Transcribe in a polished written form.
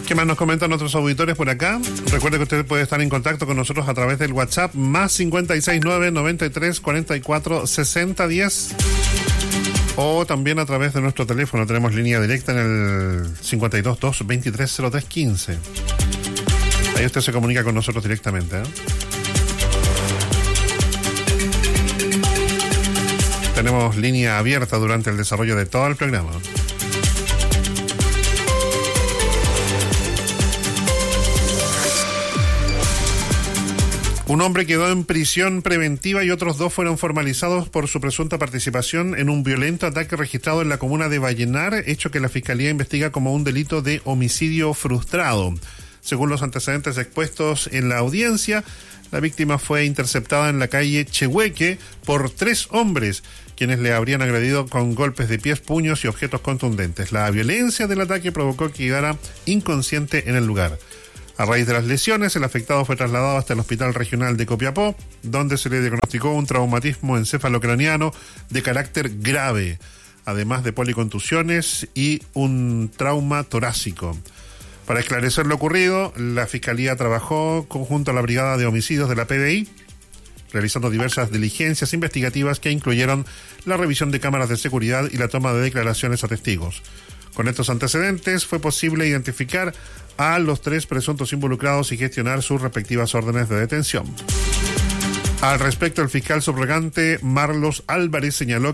¿Qué más nos comentan nuestros auditores por acá? Recuerde que usted puede estar en contacto con nosotros a través del WhatsApp más 569-93-44-6010 o también a través de nuestro teléfono. Tenemos línea directa en el 522-230315. Ahí usted se comunica con nosotros directamente, ¿eh? Tenemos línea abierta durante el desarrollo de todo el programa. Un hombre quedó en prisión preventiva y otros 2 fueron formalizados por su presunta participación en un violento ataque registrado en la comuna de Vallenar, hecho que la Fiscalía investiga como un delito de homicidio frustrado. Según los antecedentes expuestos en la audiencia, la víctima fue interceptada en la calle Chehueque por 3 hombres, quienes le habrían agredido con golpes de pies, puños y objetos contundentes. La violencia del ataque provocó que quedara inconsciente en el lugar. A raíz de las lesiones, el afectado fue trasladado hasta el Hospital Regional de Copiapó, donde se le diagnosticó un traumatismo encefalocraniano de carácter grave, además de policontusiones y un trauma torácico. Para esclarecer lo ocurrido, la Fiscalía trabajó conjunto a la Brigada de Homicidios de la PDI, realizando diversas diligencias investigativas que incluyeron la revisión de cámaras de seguridad y la toma de declaraciones a testigos. Con estos antecedentes fue posible identificar a los 3 presuntos involucrados y gestionar sus respectivas órdenes de detención. Al respecto, el fiscal subrogante Marlos Álvarez señaló